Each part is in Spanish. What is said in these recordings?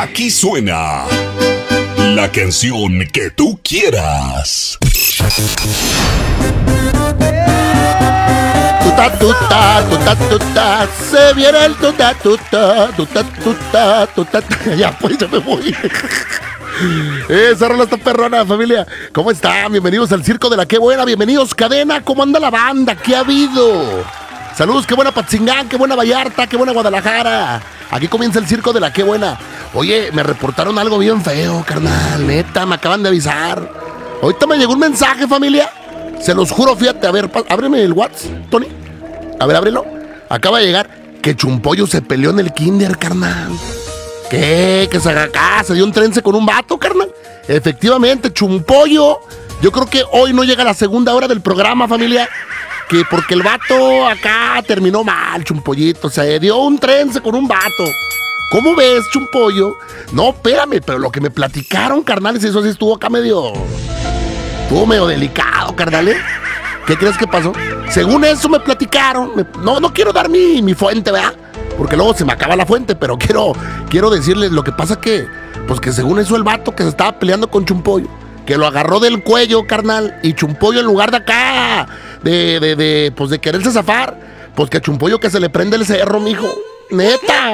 Aquí suena la canción que tú quieras. Tuta, tuta, tuta, tuta, se viene el tuta, tuta, tuta, tuta, tuta. Ya, pues, ya me voy. Esa rola está perrona, familia. ¿Cómo están? Bienvenidos al Circo de la Qué Buena. Bienvenidos, cadena. ¿Cómo anda la banda? ¿Qué ha habido? Saludos, qué buena Patzingán, qué buena Vallarta, qué buena Guadalajara. Aquí comienza el Circo de la Qué Buena. Oye, me reportaron algo bien feo, carnal. Neta, me acaban de avisar. Ahorita me llegó un mensaje, familia. Se los juro, fíjate. A ver, ábreme el WhatsApp, Tony. A ver, ábrelo. Acaba de llegar que Chumpollo se peleó en el kinder, carnal. ¿Qué? Que se dio un trence con un vato, carnal. Efectivamente, Chumpollo. Yo creo que hoy no llega la segunda hora del programa, familia. Que porque el vato acá terminó mal, Chumpollito. Se dio un trence con un vato. ¿Cómo ves, Chumpollo? No, espérame, pero lo que me platicaron, carnales, eso sí estuvo acá medio delicado, carnal, ¿eh? ¿Qué crees que pasó? Según eso me platicaron. No quiero dar mi fuente, ¿verdad? Porque luego se me acaba la fuente, pero quiero decirles lo que pasa que según eso el vato que se estaba peleando con Chumpollo, que lo agarró del cuello, carnal, y Chumpollo en lugar de acá, de quererse zafar, pues que a Chumpollo que se le prende el cerro, mijo. Neta,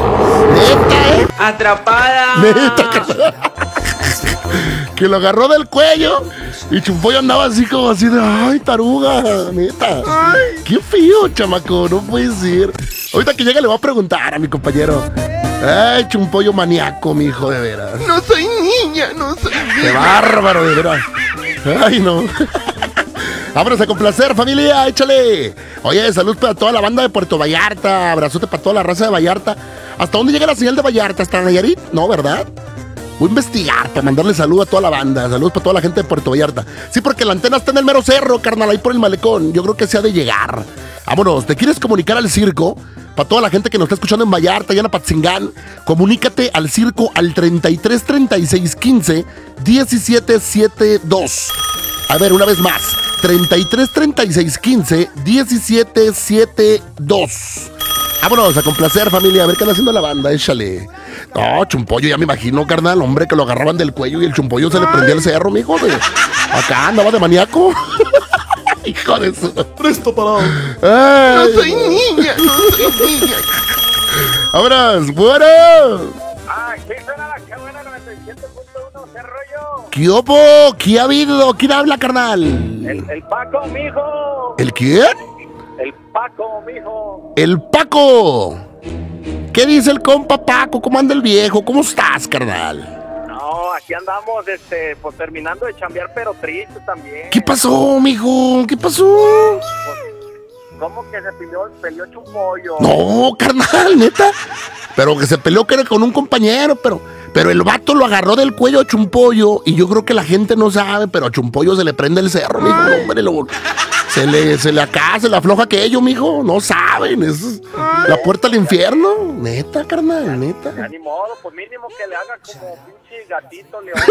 Atrapada. Neta, carnal. Que lo agarró del cuello y Chumpollo andaba así como así de, ay, taruga, neta. Ay. Qué feo, chamaco, no puede ser. Ahorita que llegue le voy a preguntar a mi compañero. Ay, Chumpollo maníaco, mi hijo, de veras. No soy niña. Qué bárbaro, de veras. Ay, no. Vámonos a complacer, familia, échale. Oye, salud para toda la banda de Puerto Vallarta. Abrazote para toda la raza de Vallarta. ¿Hasta dónde llega la señal de Vallarta? ¿Hasta Nayarit? No, ¿verdad? Voy a investigar para mandarle salud a toda la banda. Saludos para toda la gente de Puerto Vallarta. Sí, porque la antena está en el mero cerro, carnal, ahí por el malecón. Yo creo que se ha de llegar. Vámonos, ¿te quieres comunicar al circo? Para toda la gente que nos está escuchando en Vallarta, allá en Apatzingán, comunícate al circo al 33 36 15 17 72. A ver, una vez más. 33 36 15 17 72. Vámonos a complacer, familia. A ver qué anda haciendo la banda, échale. No, Chumpollo, ya me imagino, carnal. Hombre, que lo agarraban del cuello y el Chumpollo se le prendía el cerro, mijo. Acá andaba de maníaco. Hijo de su... Presto parado. Ay. No soy niña. Vámonos, bueno. Aquí suena la Qué Buena 97.1, ¿qué rollo? ¿Qué opo? ¿Qué ha habido? ¿Quién habla, carnal? El Paco, mijo. ¿El quién? El Paco, mijo. El Paco. ¿Qué dice el compa Paco? ¿Cómo anda el viejo? ¿Cómo estás, carnal? No, aquí andamos, pues terminando de chambear, pero triste también. ¿Qué pasó, mijo? ¿Qué pasó? ¿Cómo que se peleó Chumpollo? No, carnal, neta. Pero que se peleó que era con un compañero, pero el vato lo agarró del cuello a Chumpollo y yo creo que la gente no sabe, pero a Chumpollo se le prende el cerro, mijo, hombre, se le afloja aquello, mijo, no saben, es la puerta al infierno, neta, carnal, neta. Ya ni modo, pues mínimo que le haga como pinche gatito león.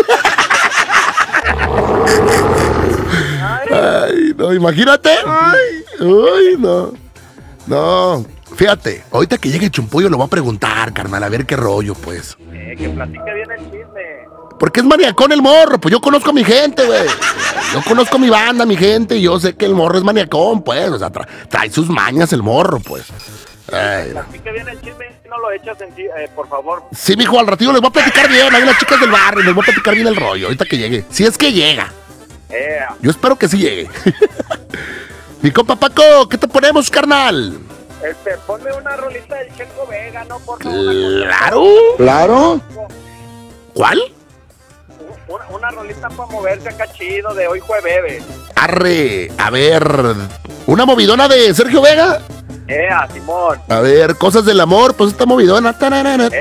Ay, no, imagínate. Ay, no. Fíjate, ahorita que llegue Chumpollo lo voy a preguntar, carnal, a ver qué rollo, pues. Que platique bien el chisme. Porque es maniacón el morro, pues yo conozco a mi gente, güey. Yo conozco a mi banda, mi gente, y yo sé que el morro es maniacón, pues. O sea, trae sus mañas el morro, pues. Ay, no. Platique bien el chisme, no lo echas en sí, por favor. Sí, mijo, al ratito les voy a platicar bien, ahí las chicas del barrio, les voy a platicar bien el rollo, ahorita que llegue. Si es que llega. Yo espero que sí llegue. Mi compa Paco, ¿qué te ponemos, carnal? Ponme una rolita del Checo Vega, ¿no? Por Claro. ¿Cuál? Una rolita para moverse acá chido de hoy jueves. Arre, a ver, ¿una movidona de Sergio Vega? Simón. A ver, cosas del amor, pues esta movidona. Esa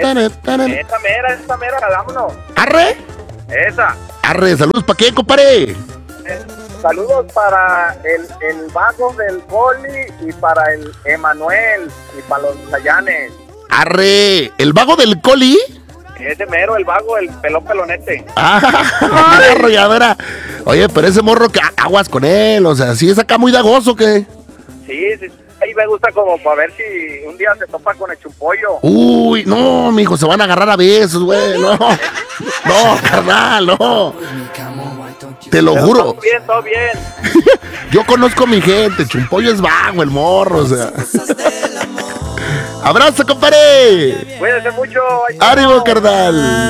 mera, vámonos. Arre. Esa. Arre, saludos, ¿para qué, compadre? Saludos para el vago del Poli y para el Emanuel y para los Chayanes. Arre, ¿el vago del Coli? Ese mero, el vago, el pelonete. Arrolladora. Oye, pero ese morro, que aguas con él, o sea, ¿sí es acá muy dagoso o qué? Sí, ahí me gusta como para ver si un día se topa con el chumpollo. Uy, no, mijo, se van a agarrar a besos, güey. No, no, carnal, no. Te lo juro. Todo bien, todo bien. Yo conozco a mi gente. Chumpollo es vago, el morro, o sea. Abrazo, compadre. Cuídense mucho. Ánimo, carnal.